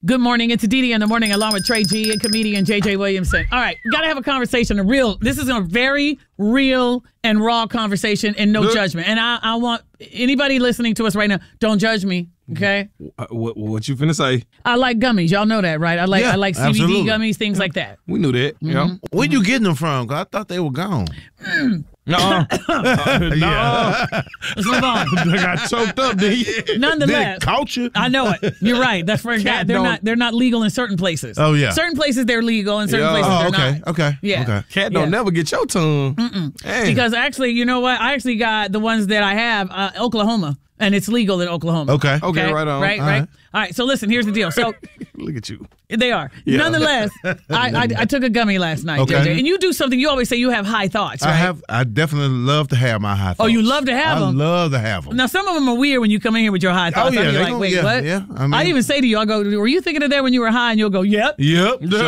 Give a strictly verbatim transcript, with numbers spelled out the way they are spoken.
Good morning. It's Dee Dee in the morning along with Trey G and comedian J J Williamson. All right. We got to have a conversation, a real, this is a very real and raw conversation and no Good. judgment. And I, I want anybody listening to us right now, don't judge me. Okay. What, what you finna say? I like gummies. Y'all know that, right? I like yeah, I like C B D absolutely. gummies, things yeah. like that. We knew that. Mm-hmm. Yeah. Where you getting them from? 'Cause I thought they were gone. Mm. No. uh, yeah. Let's move on. I got choked up, did you? Nonetheless, caught you. I know it. You're right. That's for Cat they're don't- not they're not legal in certain places. Oh, yeah. Certain places they're legal and certain Yeah. places Oh, they're okay. not. Okay. Yeah. Okay. Cat don't Yeah. never get your tongue. Mm-mm. Because actually, you know what? I actually got the ones that I have, uh, Oklahoma, and it's legal in Oklahoma. Okay. Okay, right on. Right, All right. right. All right, so listen, here's the deal. So Look at you. they are. Yeah. Nonetheless, I, I I took a gummy last night, Okay. J J. And you do something, you always say you have high thoughts, right? I have. I definitely love to have my high thoughts. Oh, you love to have I them? love to have them. Now, some of them are weird when you come in here with your high thoughts. yeah, I'll be they like, gon- wait, yeah, what? yeah. I mean- I even say to you, I'll go, were you thinking of that when you were high? And you'll go, yep. Yep.